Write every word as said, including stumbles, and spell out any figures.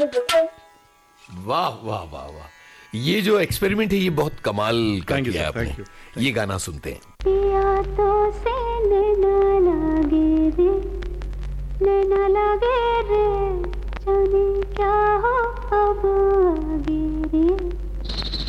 वाह वाह वाह वाह, ये जो एक्सपेरिमेंट है ये बहुत कमाल का किया आपने। ये गाना सुनते हैं।